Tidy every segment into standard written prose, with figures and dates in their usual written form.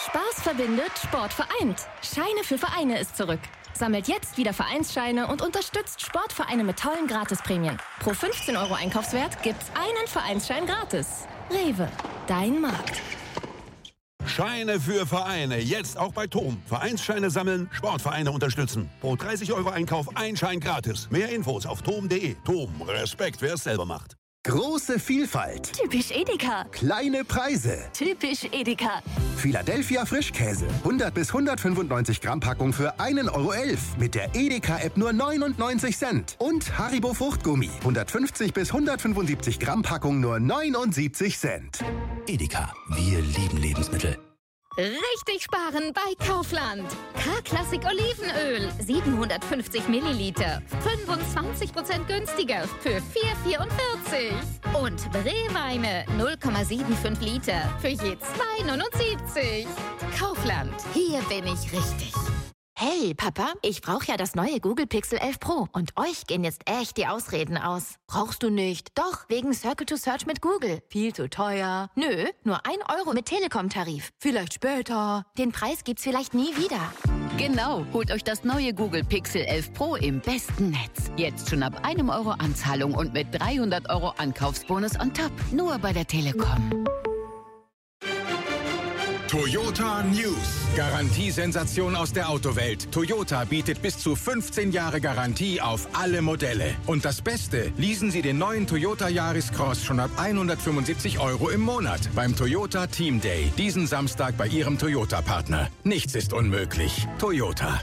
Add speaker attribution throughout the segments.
Speaker 1: Spaß verbindet, Sport vereint. Scheine für Vereine ist zurück. Sammelt jetzt wieder Vereinsscheine und unterstützt Sportvereine mit tollen Gratisprämien. Pro 15 € Einkaufswert gibt's einen Vereinsschein gratis. Rewe, dein Markt.
Speaker 2: Scheine für Vereine, jetzt auch bei TOM. Vereinsscheine sammeln, Sportvereine unterstützen. Pro 30 € Einkauf ein Schein gratis. Mehr Infos auf tom.de. TOM, Respekt, wer es selber macht.
Speaker 3: Große Vielfalt.
Speaker 1: Typisch Edeka.
Speaker 3: Kleine Preise.
Speaker 1: Typisch Edeka.
Speaker 3: Philadelphia Frischkäse. 100 bis 195 Gramm Packung für 1,11 € mit der Edeka-App nur 99 Cent. Und Haribo Fruchtgummi. 150 bis 175 Gramm Packung nur 79 Cent.
Speaker 4: Edeka, wir lieben Lebensmittel.
Speaker 5: Richtig sparen bei Kaufland. K-Classic Olivenöl, 750 Milliliter, 25% günstiger für 4,44. Und Rehweine, 0,75 Liter für je 2,79. Kaufland, hier bin ich richtig.
Speaker 6: Hey, Papa, ich brauche ja das neue Google Pixel 11 Pro und euch gehen jetzt echt die Ausreden aus. Brauchst du nicht? Doch, wegen Circle to Search mit Google. Viel zu teuer. Nö, nur 1 € mit Telekom-Tarif. Vielleicht später. Den Preis gibt's vielleicht nie wieder.
Speaker 7: Genau, holt euch das neue Google Pixel 11 Pro im besten Netz. Jetzt schon ab 1 € Anzahlung und mit 300 € Ankaufsbonus on top. Nur bei der Telekom.
Speaker 8: Toyota News. Garantiesensation aus der Autowelt. Toyota bietet bis zu 15 Jahre Garantie auf alle Modelle. Und das Beste, leasen Sie den neuen Toyota Yaris Cross schon ab 175 € im Monat beim Toyota Team Day. Diesen Samstag bei Ihrem Toyota-Partner. Nichts ist unmöglich. Toyota.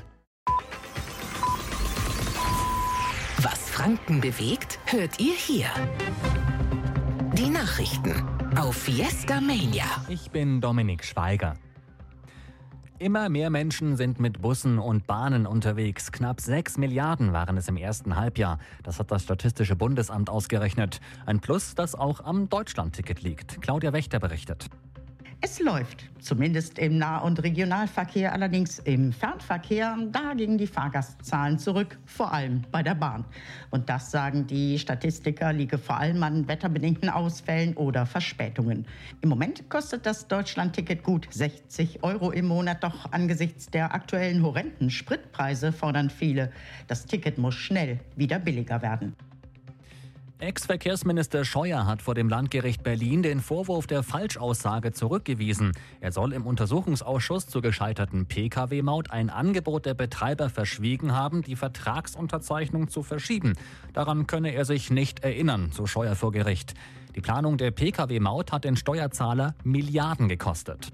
Speaker 9: Was Franken bewegt, hört ihr hier. Die Nachrichten auf Fiesta Mania.
Speaker 10: Ich bin Dominik Schweiger. Immer mehr Menschen sind mit Bussen und Bahnen unterwegs. Knapp 6 Milliarden waren es im ersten Halbjahr. Das hat das Statistische Bundesamt ausgerechnet. Ein Plus, das auch am Deutschlandticket liegt. Claudia Wächter berichtet.
Speaker 11: Es läuft, zumindest im Nah- und Regionalverkehr, allerdings im Fernverkehr, da gingen die Fahrgastzahlen zurück, vor allem bei der Bahn. Und das, sagen die Statistiker, liege vor allem an wetterbedingten Ausfällen oder Verspätungen. Im Moment kostet das Deutschlandticket gut 60 € im Monat, doch angesichts der aktuellen horrenden Spritpreise fordern viele, das Ticket muss schnell wieder billiger werden.
Speaker 10: Ex-Verkehrsminister Scheuer hat vor dem Landgericht Berlin den Vorwurf der Falschaussage zurückgewiesen. Er soll im Untersuchungsausschuss zur gescheiterten Pkw-Maut ein Angebot der Betreiber verschwiegen haben, die Vertragsunterzeichnung zu verschieben. Daran könne er sich nicht erinnern, so Scheuer vor Gericht. Die Planung der Pkw-Maut hat den Steuerzahler Milliarden gekostet.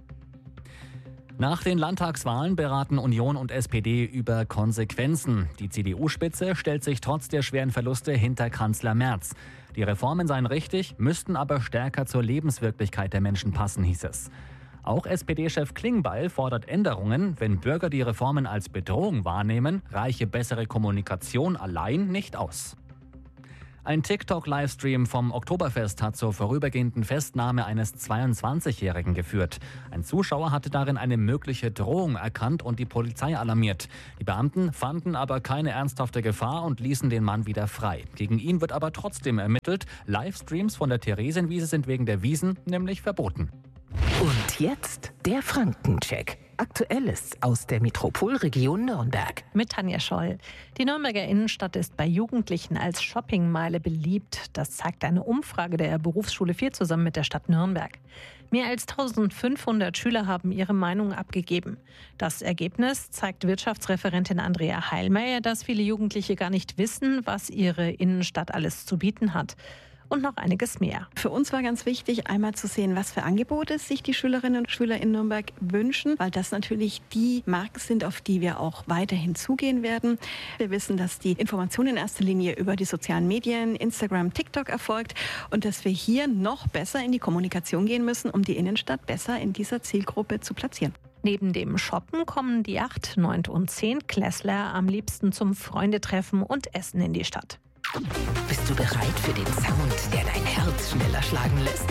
Speaker 10: Nach den Landtagswahlen beraten Union und SPD über Konsequenzen. Die CDU-Spitze stellt sich trotz der schweren Verluste hinter Kanzler Merz. Die Reformen seien richtig, müssten aber stärker zur Lebenswirklichkeit der Menschen passen, hieß es. Auch SPD-Chef Klingbeil fordert Änderungen. Wenn Bürger die Reformen als Bedrohung wahrnehmen, reiche bessere Kommunikation allein nicht aus. Ein TikTok-Livestream vom Oktoberfest hat zur vorübergehenden Festnahme eines 22-Jährigen geführt. Ein Zuschauer hatte darin eine mögliche Drohung erkannt und die Polizei alarmiert. Die Beamten fanden aber keine ernsthafte Gefahr und ließen den Mann wieder frei. Gegen ihn wird aber trotzdem ermittelt. Livestreams von der Theresienwiese sind wegen der Wiesen nämlich verboten.
Speaker 9: Und jetzt der Frankencheck. Aktuelles aus der Metropolregion Nürnberg.
Speaker 12: Mit Tanja Scholl. Die Nürnberger Innenstadt ist bei Jugendlichen als Shoppingmeile beliebt. Das zeigt eine Umfrage der Berufsschule 4 zusammen mit der Stadt Nürnberg. Mehr als 1500 Schüler haben ihre Meinung abgegeben. Das Ergebnis zeigt Wirtschaftsreferentin Andrea Heilmeier, dass viele Jugendliche gar nicht wissen, was ihre Innenstadt alles zu bieten hat. Und noch einiges mehr.
Speaker 13: Für uns war ganz wichtig, einmal zu sehen, was für Angebote sich die Schülerinnen und Schüler in Nürnberg wünschen, weil das natürlich die Marken sind, auf die wir auch weiterhin zugehen werden. Wir wissen, dass die Information in erster Linie über die sozialen Medien, Instagram, TikTok erfolgt und dass wir hier noch besser in die Kommunikation gehen müssen, um die Innenstadt besser in dieser Zielgruppe zu platzieren.
Speaker 12: Neben dem Shoppen kommen die 8., 9. und 10. Klässler am liebsten zum Freundetreffen und Essen in die Stadt.
Speaker 9: Bist du bereit für den Sound, der dein Herz schneller schlagen lässt?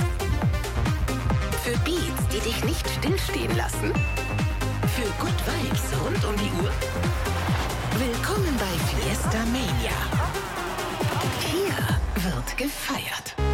Speaker 9: Für Beats, die dich nicht stillstehen lassen? Für Good Vibes rund um die Uhr? Willkommen bei Fiesta Mania. Hier wird gefeiert.